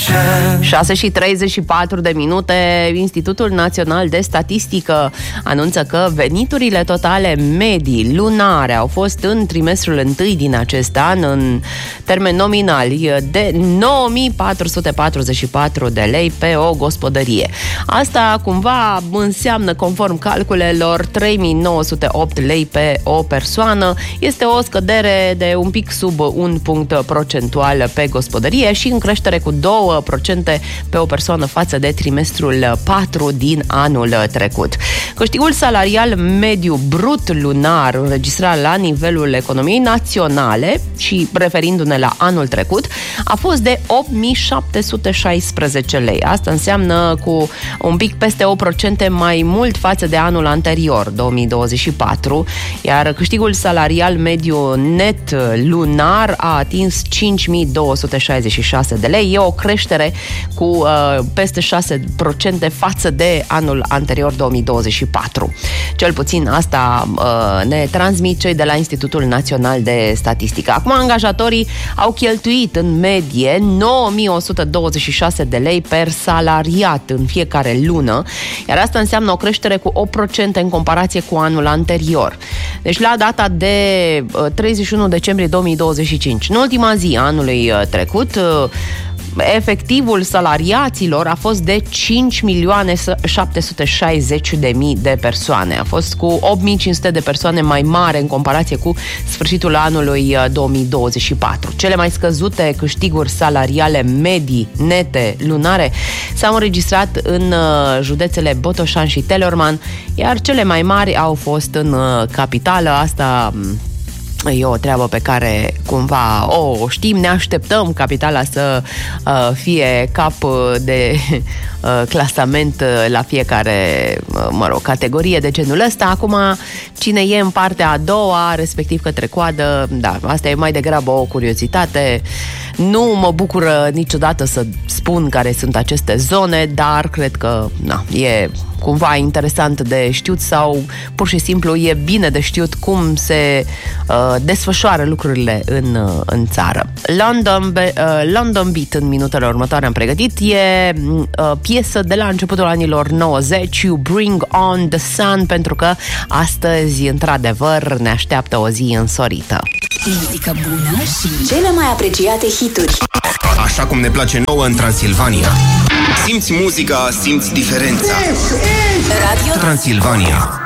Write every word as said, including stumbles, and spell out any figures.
șase și treizeci și patru de minute. Institutul Național de Statistică anunță că veniturile totale medii lunare au fost în trimestrul întâi din acest an, în termeni nominali, de nouă mii patru sute patruzeci și patru de lei pe o gospodărie. Asta cumva înseamnă, conform calculelor, trei mii nouă sute opt lei pe o persoană. Este o scădere de un pic sub un punct procentual pe gospodărie și în creștere cu două procente pe o persoană față de trimestrul patru din anul trecut. Câștigul salarial mediu brut lunar înregistrat la nivelul economiei naționale și referindu-ne la anul trecut a fost de opt mii șapte sute șaisprezece lei. Asta înseamnă cu un pic peste o procente mai mult față de anul anterior, două mii douăzeci și patru, iar câștigul salarial mediu net lunar a atins cinci mii două sute șaizeci și șase de lei. E o creștere cu uh, peste șase procente față de anul anterior, două mii douăzeci și patru. Cel puțin asta uh, ne transmit cei de la Institutul Național de Statistică. Acum, angajatorii au cheltuit în medie nouă mii o sută douăzeci și șase de lei per salariat în fiecare lună, iar asta înseamnă o creștere cu opt procente în comparație cu anul anterior. Deci, la data de uh, treizeci și unu decembrie două mii douăzeci și cinci, în ultima zi a anului uh, trecut, uh, efectivul salariaților a fost de cinci milioane șapte sute șaizeci de mii de persoane. A fost cu opt mii cinci sute de persoane mai mare în comparație cu sfârșitul anului două mii douăzeci și patru. Cele mai scăzute câștiguri salariale medii nete lunare s-au înregistrat în județele Botoșani și Teleorman, iar cele mai mari au fost în capitală. Asta e o treabă pe care cumva o știm, ne așteptăm capitala să uh, fie cap de uh, clasament la fiecare, uh, mă rog, categorie de genul ăsta. Acum, cine e în partea a doua, respectiv către coadă, da, asta e mai degrabă o curiozitate. Nu mă bucură niciodată să spun care sunt aceste zone, dar cred că, na, e cumva interesant de știut sau pur și simplu e bine de știut cum se uh, desfășoară lucrurile în, uh, în țară. London, Be- uh, London Beat în minutele următoare am pregătit. E uh, piesă de la începutul anilor nouăzeci, You Bring On The Sun, pentru că astăzi, într-adevăr, ne așteaptă o zi însorită. Muzică bună și cele mai apreciate hituri. Așa cum ne place nouă în Transilvania. Simți muzica, simți diferența. Radio Transilvania.